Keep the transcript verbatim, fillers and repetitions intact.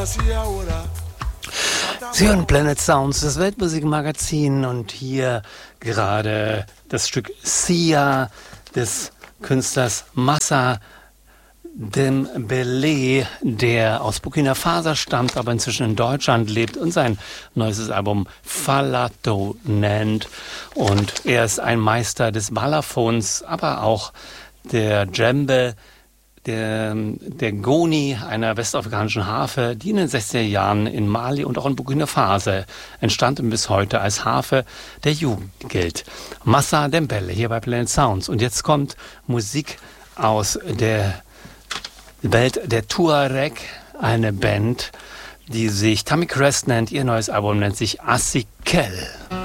Sie hören Planet Sounds, das Weltmusikmagazin, und hier gerade das Stück Sia des Künstlers Massa Dembélé, der aus Burkina Faso stammt, aber inzwischen in Deutschland lebt und sein neuestes Album Falato nennt. Und er ist ein Meister des Balafons, aber auch der Djembe, der, der Goni, einer westafrikanischen Harfe, die in den sechziger Jahren in Mali und auch in Burkina Faso entstand und bis heute als Harfe der Jugend gilt. Massa Dembélé hier bei Planet Sounds. Und jetzt kommt Musik aus der Welt der Tuareg, eine Band, die sich Tammy Crest nennt. Ihr neues Album nennt sich Asikel.